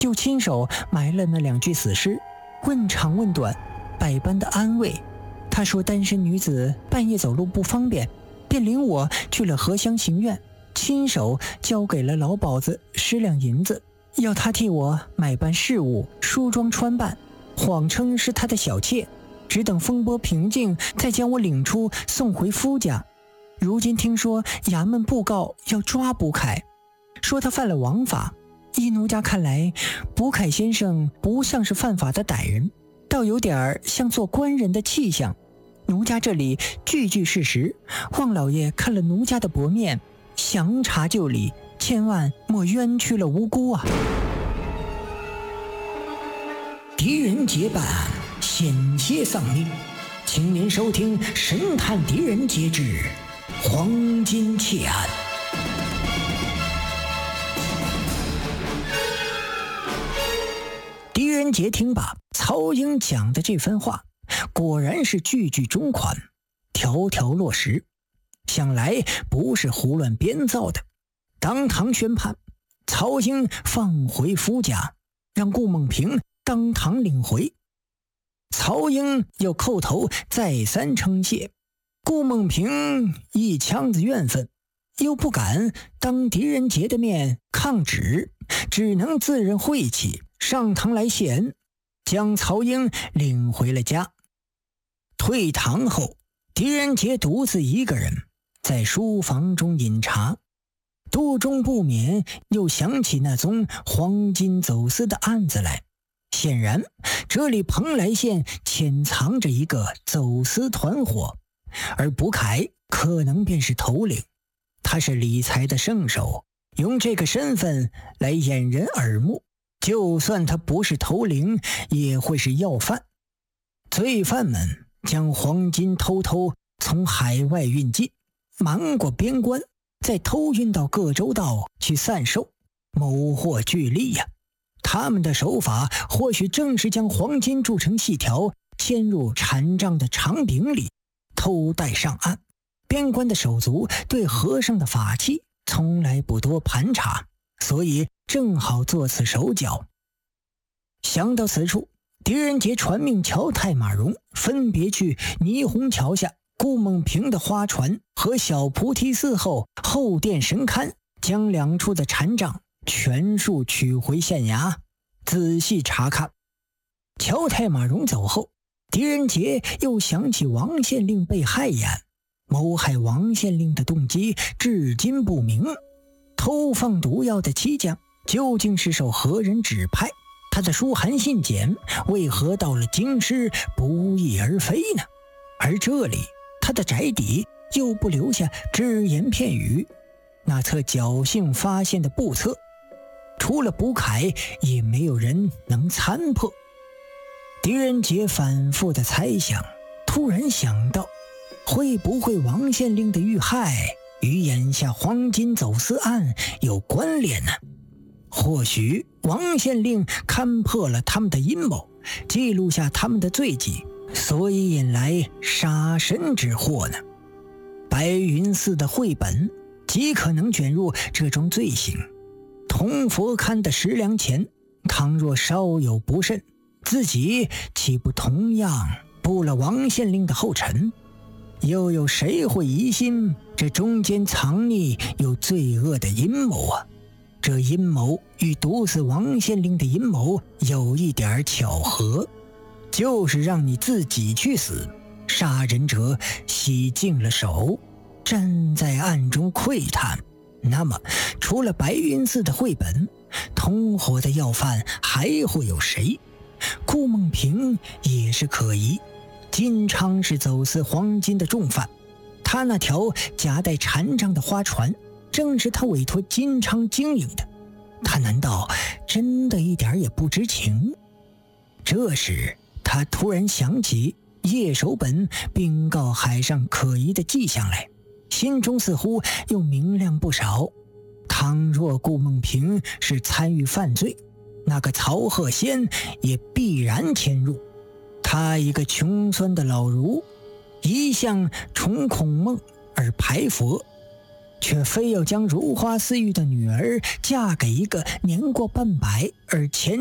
就亲手埋了那2具死尸，问长问短，百般的安慰。他说单身女子半夜走路不方便，便领我去了荷香行院，亲手交给了老鸨子10两银子，要他替我买办事务，梳妆穿扮，谎称是他的小妾，只等风波平静，再将我领出送回夫家。如今听说衙门布告要抓卜凯，说他犯了王法。依奴家看来，卜凯先生不像是犯法的歹人，倒有点像做官人的气象。奴家这里句句事实，望老爷看了奴家的薄面，详查就理，千万莫冤屈了无辜啊！ 狄仁杰办案，险些丧命，请您收听《神探狄仁杰之黄金窃案》。 狄仁杰听罢曹英讲的这番话，果然是句句中款，条条落实，想来不是胡乱编造的。当堂宣判，曹英放回夫家，让顾梦平当堂领回。曹英又叩头再三称谢，顾梦平一腔子怨愤，又不敢当狄仁杰的面抗旨，只能自认晦气，上堂来谢恩，将曹英领回了家。退堂后，狄仁杰独自一个人在书房中饮茶，肚中不免又想起那宗黄金走私的案子来。显然这里蓬莱县潜藏着一个走私团伙，而卜凯可能便是头领。他是理财的圣手，用这个身份来掩人耳目，就算他不是头领，也会是要犯。罪犯们将黄金偷偷从海外运进，瞒过边关，再偷运到各州道去散售，谋获巨利呀。他们的手法或许正是将黄金铸成细条，嵌入禅杖的长柄里，偷带上岸。边关的手足对和尚的法器从来不多盘查，所以正好做此手脚。想到此处，狄仁杰传命乔太马荣分别去霓虹桥下顾梦平的花船和小菩提寺后后殿神龛，将2处的禅杖全数取回县衙，仔细查看。乔太马荣走后，狄仁杰又想起王县令被害一案，谋害王县令的动机至今不明。偷放毒药的七将究竟是受何人指派？他的书函信简为何到了京师不翼而飞呢？而这里他的宅邸又不留下只言片语，那册侥幸发现的簿册，除了卜凯也没有人能参破。狄仁杰反复的猜想，突然想到，会不会王县令的遇害与眼下黄金走私案有关联呢？或许王县令看破了他们的阴谋，记录下他们的罪迹，所以引来杀身之祸呢。白云寺的绘本极可能卷入这桩罪行。铜佛龛的10两钱，倘若稍有不慎，自己岂不同样步了王县令的后尘？又有谁会疑心这中间藏匿有罪恶的阴谋啊？这阴谋与毒死王县令的阴谋有一点巧合，就是让你自己去死，杀人者洗净了手，站在暗中窥探。那么除了白云寺的绘本，同伙的要犯还会有谁？顾梦平也是可疑。金昌是走私黄金的重犯，他那条夹带禅杖的花船正是他委托金昌经营的，他难道真的一点也不知情？这时他突然想起叶守本禀告海上可疑的迹象来，心中似乎又明亮不少。倘若顾梦平是参与犯罪，那个曹鹤仙也必然潜入。他一个穷酸的老儒，一向崇孔孟而排佛， 却非要将如花似玉的女儿嫁给一个年过半百而前